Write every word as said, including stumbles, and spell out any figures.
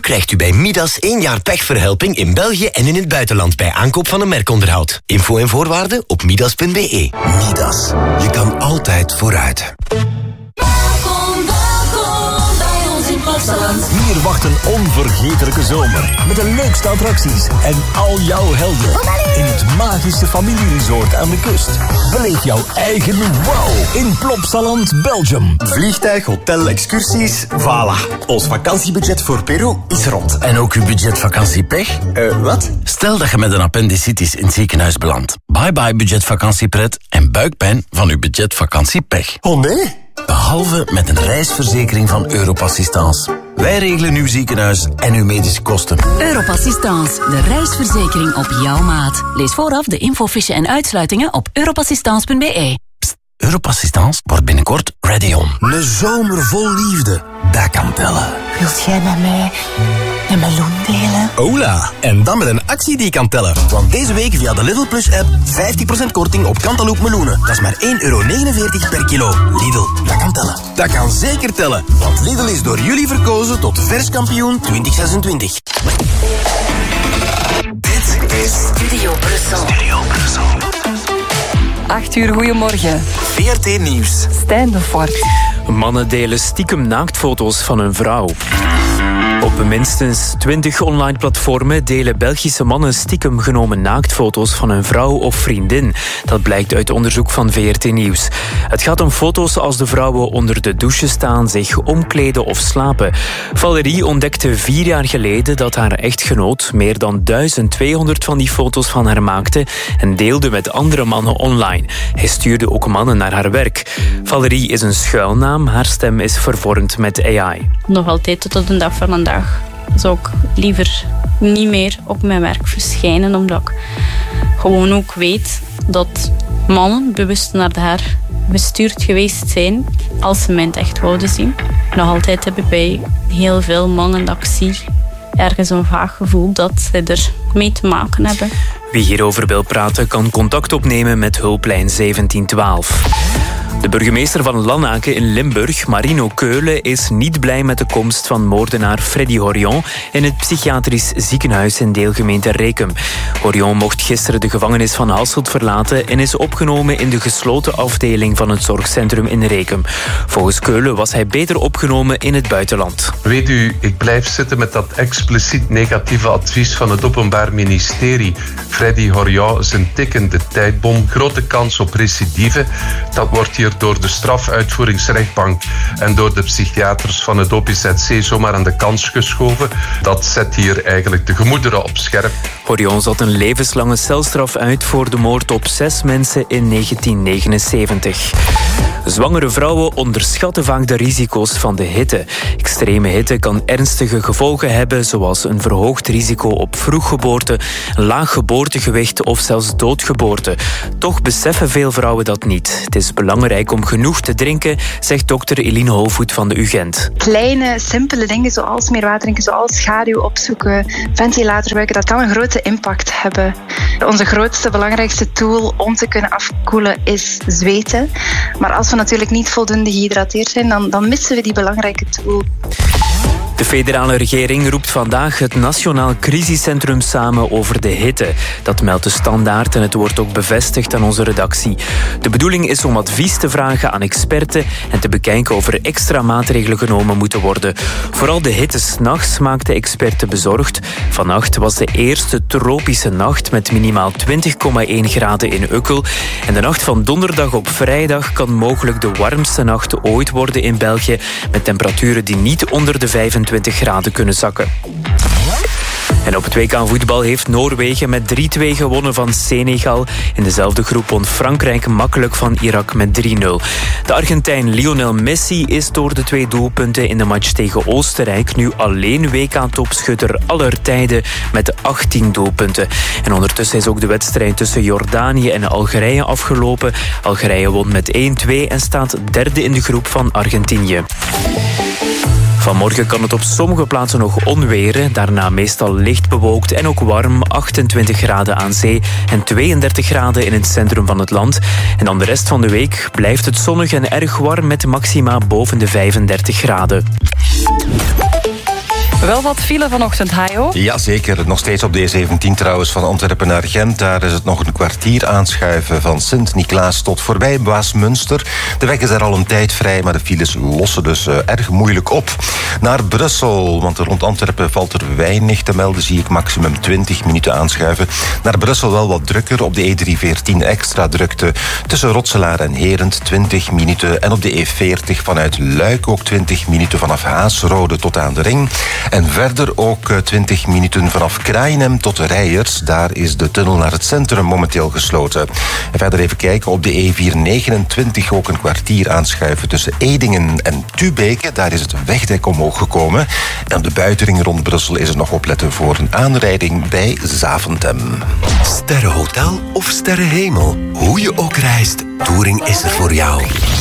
krijgt u bij Midas één jaar pechverhelping in België en in het buitenland bij aankoop van een merkonderhoud. Info en voorwaarden op midas punt b e. Midas. Je kan altijd vooruit. Hier wacht een onvergetelijke zomer. Met de leukste attracties en al jouw helden. In het magische familieresort aan de kust. Beleef jouw eigen wow in Plopsaland, Belgium. Vliegtuig, hotel, excursies, voilà. Ons vakantiebudget voor Peru is rond. En ook uw budget vakantiepech? Uh, wat? Stel dat je met een appendicitis in het ziekenhuis belandt. Bye bye budget vakantiepret en buikpijn van uw budget vakantiepech. Oh nee? Behalve met een reisverzekering van Europassistance. Wij regelen uw ziekenhuis en uw medische kosten. Europassistance, de reisverzekering op jouw maat. Lees vooraf de infofiche en uitsluitingen op europassistance punt b e. Pst, Europassistance wordt binnenkort ready on. Een zomer vol liefde, dat kan tellen. Wilt jij met mij een meloen delen? Hola, en dan met een actie die kan tellen. Want deze week via de Lidl Plus app vijftien procent korting op Cantaloupe meloenen. Dat is maar één euro negenenveertig per kilo. Lidl, dat kan tellen. Dat kan zeker tellen. Want Lidl is door jullie verkozen tot verskampioen twintig zesentwintig. Dit is Studio Brussel. Studio Brussel. acht uur, goedemorgen. V R T Nieuws. Stijn de Voort. Mannen delen stiekem naaktfoto's van hun vrouw. Op minstens twintig online platformen delen Belgische mannen stiekem genomen naaktfoto's van hun vrouw of vriendin. Dat blijkt uit onderzoek van V R T Nieuws. Het gaat om foto's als de vrouwen onder de douche staan, zich omkleden of slapen. Valerie ontdekte vier jaar geleden dat haar echtgenoot meer dan duizend tweehonderd van die foto's van haar maakte en deelde met andere mannen online. Hij stuurde ook mannen naar haar werk. Valerie is een schuilnaam, haar stem is vervormd met A I. Nog altijd tot op de dag van vandaag zou ik liever niet meer op mijn werk verschijnen, omdat ik gewoon ook weet dat mannen bewust naar haar gestuurd geweest zijn als ze mij echt wouden zien. Nog altijd heb ik bij heel veel mannen dat ik zie ergens een vaag gevoel dat ze er mee te maken hebben. Wie hierover wil praten kan contact opnemen met hulplijn zeventien twaalf. De burgemeester van Lanaken in Limburg, Marino Keulen, is niet blij met de komst van moordenaar Freddy Horion in het psychiatrisch ziekenhuis in deelgemeente Rekum. Horion mocht gisteren de gevangenis van Hasselt verlaten en is opgenomen in de gesloten afdeling van het zorgcentrum in Rekum. Volgens Keulen was hij beter opgenomen in het buitenland. Weet u, ik blijf zitten met dat expliciet negatieve advies van het Openbaar Ministerie. Freddy Horion is een tikkende tijdbom, grote kans op recidive. Dat wordt hier door de strafuitvoeringsrechtbank en door de psychiaters van het O P Z C zomaar aan de kant geschoven. Dat zet hier eigenlijk de gemoederen op scherp. Horion zat een levenslange celstraf uit voor de moord op zes mensen in negentien negenenzeventig. Zwangere vrouwen onderschatten vaak de risico's van de hitte. Extreme hitte kan ernstige gevolgen hebben, zoals een verhoogd risico op vroeggeboorte, laag geboortegewicht of zelfs doodgeboorte. Toch beseffen veel vrouwen dat niet. Het is belangrijk om genoeg te drinken, zegt dokter Eline Holvoet van de U Gent. Kleine, simpele dingen zoals meer water drinken, zoals schaduw opzoeken, ventilator gebruiken, dat kan een grote impact hebben. Onze grootste, belangrijkste tool om te kunnen afkoelen is zweten. Maar als we natuurlijk niet voldoende gehydrateerd zijn, dan, dan missen we die belangrijke tool. De federale regering roept vandaag het Nationaal Crisiscentrum samen over de hitte. Dat meldt de Standaard en het wordt ook bevestigd aan onze redactie. De bedoeling is om advies te vragen aan experten en te bekijken of er extra maatregelen genomen moeten worden. Vooral de hitte 's nachts maakt de experten bezorgd. Vannacht was de eerste tropische nacht met minimaal twintig komma één graden in Ukkel. En de nacht van donderdag op vrijdag kan mogelijk de warmste nacht ooit worden in België, met temperaturen die niet onder de vijfentwintig graden kunnen zakken. En op het W K voetbal heeft Noorwegen met drie twee gewonnen van Senegal. In dezelfde groep won Frankrijk makkelijk van Irak met drie nul. De Argentijn Lionel Messi is door de twee doelpunten in de match tegen Oostenrijk nu alleen W K-topschutter aller tijden met achttien doelpunten. En ondertussen is ook de wedstrijd tussen Jordanië en Algerije afgelopen. Algerije won met één twee en staat derde in de groep van Argentinië. Vanmorgen kan het op sommige plaatsen nog onweren. Daarna meestal licht bewolkt en ook warm. achtentwintig graden aan zee en tweeëndertig graden in het centrum van het land. En dan de rest van de week blijft het zonnig en erg warm met maxima boven de vijfendertig graden. Wel wat file vanochtend, Hajo. Jazeker, nog steeds op de E zeventien trouwens, van Antwerpen naar Gent. Daar is het nog een kwartier aanschuiven van Sint-Niklaas tot voorbij Waasmunster. De weg is daar al een tijd vrij, maar de files lossen dus uh, erg moeilijk op. Naar Brussel, want rond Antwerpen valt er weinig te melden, zie ik maximum twintig minuten aanschuiven. Naar Brussel wel wat drukker, op de E driehonderdveertien extra drukte tussen Rotselaar en Herent, twintig minuten. En op de E veertig vanuit Luik ook twintig minuten vanaf Haasrode tot aan de Ring. En verder ook twintig minuten vanaf Kraaienhem tot Rijers. Daar is de tunnel naar het centrum momenteel gesloten. En verder even kijken, op de E vierhonderdnegenentwintig ook een kwartier aanschuiven tussen Edingen en Tubeke. Daar is het wegdek omhoog gekomen. En op de buitenring rond Brussel is het nog opletten voor een aanrijding bij Zaventem. Sterrenhotel of sterrenhemel, hoe je ook reist, Touring is er voor jou.